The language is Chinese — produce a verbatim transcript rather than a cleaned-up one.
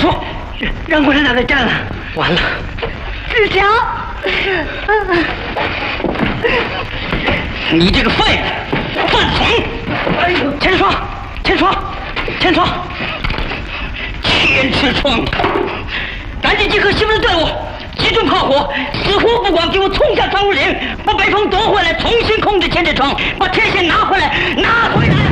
说，让共产党给占了，完了。 志强， 你这个废物，犯怂！哎呦，千霜，千霜，千霜，千尺霜！赶紧集合西门的队伍，集中炮火，死活不管，给我冲下张武岭，把北风夺回来，重新控制千尺霜，把天线拿回来，拿回来！